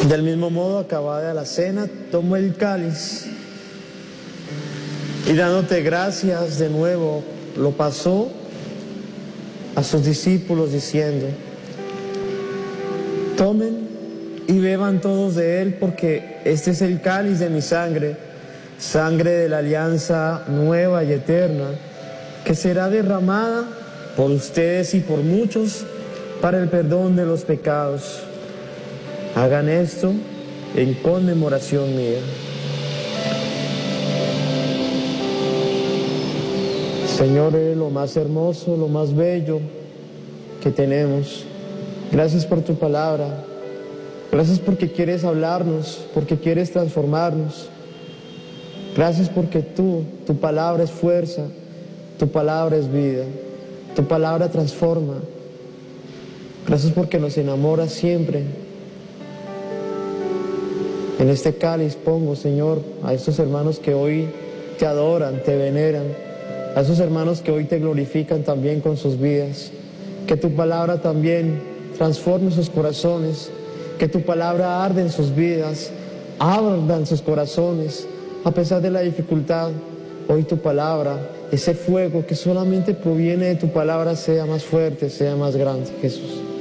Del mismo modo, acabada la cena, tomó el cáliz y dándote gracias de nuevo, lo pasó a sus discípulos diciendo: tomen y beban todos de él, porque este es el cáliz de mi sangre, sangre de la alianza nueva y eterna, que será derramada por ustedes y por muchos para el perdón de los pecados. Hagan esto en conmemoración mía. Señor, eres lo más hermoso, lo más bello que tenemos. Gracias por tu palabra. Gracias porque quieres hablarnos, porque quieres transformarnos. Gracias porque tu palabra es fuerza, tu palabra es vida, tu palabra transforma. Gracias porque nos enamoras siempre. En este cáliz pongo, Señor, a estos hermanos que hoy te adoran, te veneran, a esos hermanos que hoy te glorifican también con sus vidas. Que tu palabra también transforme sus corazones, que tu palabra arde en sus vidas, arda en sus corazones, a pesar de la dificultad. Hoy tu palabra, ese fuego que solamente proviene de tu palabra, sea más fuerte, sea más grande, Jesús.